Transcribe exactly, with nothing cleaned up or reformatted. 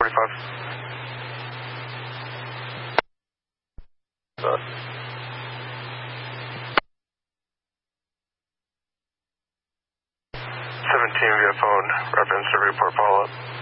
forty-five. Uh, seventeen via phone, reference to report follow-up.